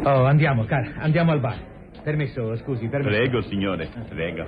Oh, andiamo, cara, andiamo al bar. Permesso, scusi, permesso. Prego, signore, prego.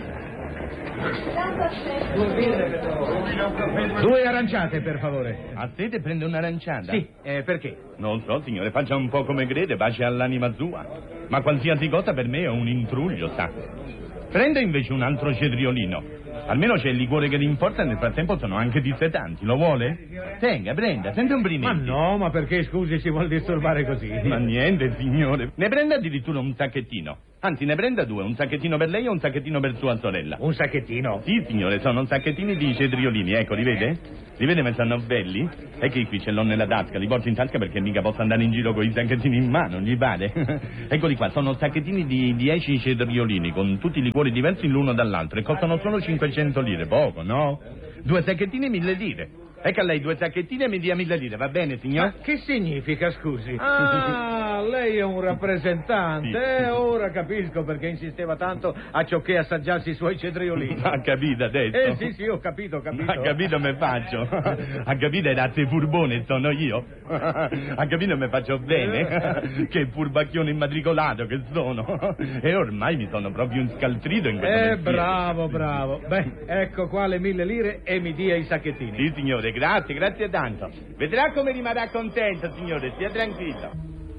2 aranciate, per favore. A sede prende un'aranciata? Sì, perché? Non so, signore, faccia un po' come crede, pace all'anima sua. Ma qualsiasi cosa per me è un intruglio, sa. Prenda invece un altro cetriolino. Almeno c'è il liquore che le importa e nel frattempo sono anche dissetanti. Lo vuole? Tenga, prenda, sente un brindisi. Ma no, ma perché, scusi, si vuol disturbare così? Ma niente, signore. Ne prenda addirittura un sacchettino. Anzi, ne prenda 2, un sacchettino per lei e un sacchettino per sua sorella. Un sacchettino? Sì, signore, sono sacchettini di cetriolini, ecco, li vede? Li vede ma sono belli? E che qui ce l'ho nella tasca, li porto in tasca perché mica posso andare in giro con i sacchettini in mano, gli pare? Eccoli qua, sono sacchettini di 10 cetriolini, con tutti i liquori diversi l'uno dall'altro, e costano solo 500 lire, poco, no? 2 sacchettini 1000 lire. Ecco a lei 2 sacchettini e mi dia 1000 lire, va bene, signor? Ma che significa, scusi? Ah, lei è un rappresentante. Sì. Ora capisco perché insisteva tanto a ciò che assaggiarsi i suoi cetriolini. Ha capito adesso? Sì, ho capito. Ha capito me faccio? Ha capito è razze furbone sono io? Ha capito me faccio bene? Che furbacchione immatricolato che sono! E ormai mi sono proprio inscaltrito in questo mestiere. Bravo. Beh, ecco qua le 1000 lire e mi dia i sacchettini. Sì, signore, grazie tanto. Vedrà come rimarrà contento, signore, stia tranquillo.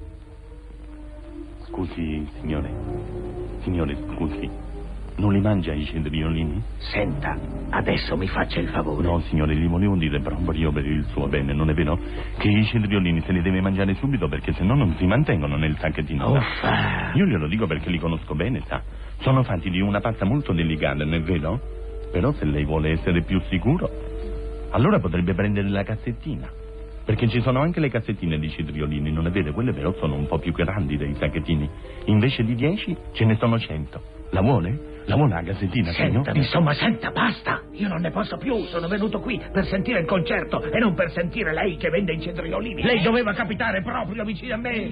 Scusi, signore, scusi, non li mangia i cetriolini? Senta, adesso mi faccia il favore. No, signore, gli volevo dire proprio per il suo bene, non è vero? Che i cetriolini se li deve mangiare subito perché sennò non si mantengono nel sacchettino. Uffa! Io glielo dico perché li conosco bene, sa. Sono fatti di una pasta molto delicata, non è vero? Però se lei vuole essere più sicuro, allora potrebbe prendere la cassettina. Perché ci sono anche le cassettine di cetriolini, non è vero? Quelle però sono un po' più grandi dei sacchettini. Invece di 10 ce ne sono 100. La vuole? La vuole la cassettina, signor? Senta, basta! Io non ne posso più, sono venuto qui per sentire il concerto e non per sentire lei che vende i cetriolini. Lei doveva capitare proprio vicino a me.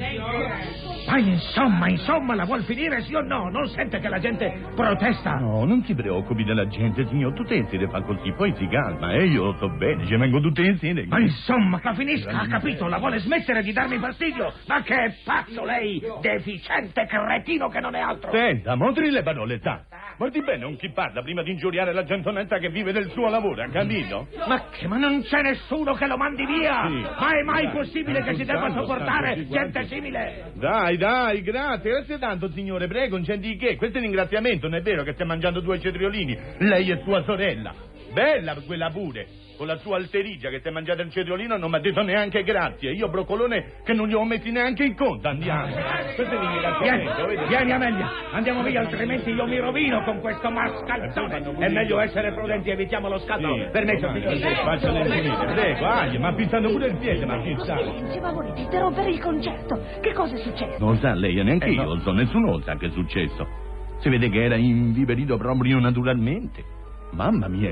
Ma insomma, la vuol finire sì o no? Non sente che la gente protesta? No, non si preoccupi della gente, signor, tutte le sere fa così, poi si calma, io lo so bene, ci vengo tutte le sere. Ma insomma, che finisca, ha capito? La vuole smettere di darmi fastidio? Ma che è pazzo lei, deficiente cretino che non è altro! Senta, mostri le parole, sa. Guardi bene un chi parla prima di ingiuriare la gente onesta che vive del suo lavoro, ha capito? Ma non c'è nessuno che lo mandi via! Sì. Ma è mai possibile che si debba sopportare gente simile? Dai, grazie tanto, signore, prego, non c'è di che. Questo è un ringraziamento, non è vero che stai mangiando 2 cetriolini, lei e sua sorella. Bella quella pure, con la sua alterigia che si è mangiata il cetriolino non mi ha detto neanche grazie. Io broccolone che non gli ho messi neanche in conto, andiamo. Questo è un ringraziamento, Vieni Amelia, andiamo via, altrimenti io mi rovino con questo mascalzone. È meglio essere prudenti, evitiamo lo scandalo. Sì. Permesso, signore. Faccia le infinite, prego, ma pissando pure il piede, ma chi sa? Silenzio, ma volete interrompere il concerto? Che cosa è successo? Non sa lei, neanche io no. lo so, nessuno lo sa che è successo. Si vede che era inviperito proprio naturalmente. Mamma mia,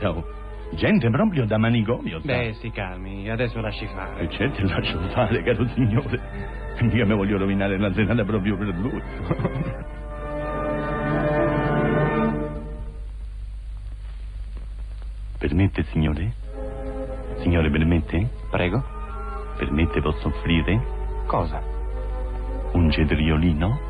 gente proprio da manicomio, sa. Beh, si calmi, adesso lasci fare. E certo, lascio fare, caro signore. Mica mi voglio rovinare la serata proprio per lui. Permette, signore? Signore, permette? Prego? Permette, posso offrire? Cosa? Un cetriolino?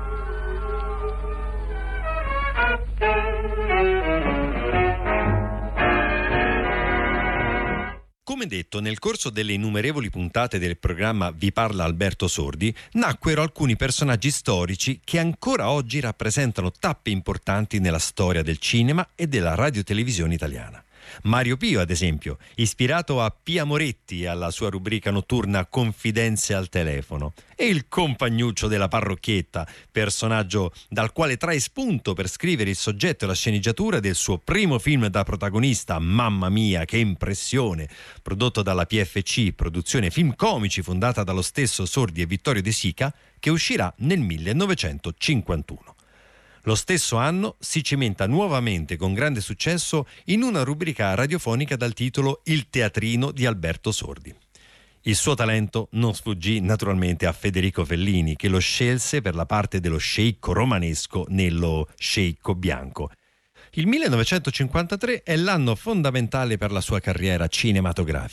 Come detto, nel corso delle innumerevoli puntate del programma Vi parla Alberto Sordi, nacquero alcuni personaggi storici che ancora oggi rappresentano tappe importanti nella storia del cinema e della radiotelevisione italiana. Mario Pio, ad esempio, ispirato a Pia Moretti e alla sua rubrica notturna Confidenze al telefono, e il compagnuccio della parrocchietta, personaggio dal quale trae spunto per scrivere il soggetto e la sceneggiatura del suo primo film da protagonista, Mamma mia, che impressione, prodotto dalla PFC, produzione film comici fondata dallo stesso Sordi e Vittorio De Sica, che uscirà nel 1951. Lo stesso anno si cimenta nuovamente con grande successo in una rubrica radiofonica dal titolo Il teatrino di Alberto Sordi. Il suo talento non sfuggì naturalmente a Federico Fellini, che lo scelse per la parte dello sceicco romanesco nello Sceicco bianco. Il 1953 è l'anno fondamentale per la sua carriera cinematografica.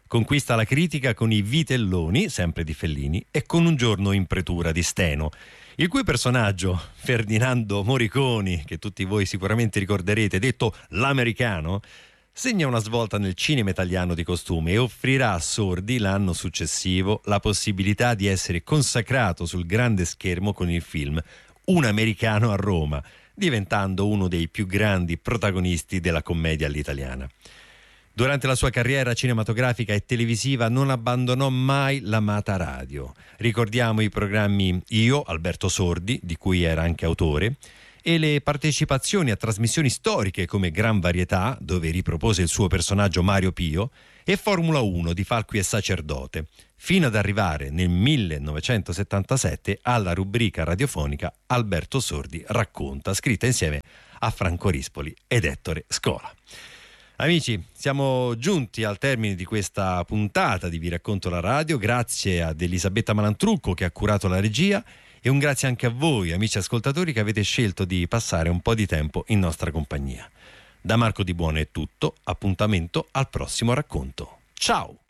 Conquista la critica con I Vitelloni, sempre di Fellini, e con Un giorno in pretura di Steno, il cui personaggio, Ferdinando Moriconi, che tutti voi sicuramente ricorderete, detto l'americano, segna una svolta nel cinema italiano di costume e offrirà a Sordi l'anno successivo la possibilità di essere consacrato sul grande schermo con il film Un americano a Roma, diventando uno dei più grandi protagonisti della commedia all'italiana. Durante la sua carriera cinematografica e televisiva non abbandonò mai l'amata radio. Ricordiamo i programmi Io, Alberto Sordi, di cui era anche autore, e le partecipazioni a trasmissioni storiche come Gran Varietà, dove ripropose il suo personaggio Mario Pio, e Formula 1 di Falqui e Sacerdote, fino ad arrivare nel 1977 alla rubrica radiofonica Alberto Sordi racconta, scritta insieme a Franco Rispoli ed Ettore Scola. Amici, siamo giunti al termine di questa puntata di Vi racconto la radio. Grazie ad Elisabetta Malantrucco che ha curato la regia e un grazie anche a voi, amici ascoltatori, che avete scelto di passare un po' di tempo in nostra compagnia. Da Marco Di Buono è tutto, appuntamento al prossimo racconto. Ciao!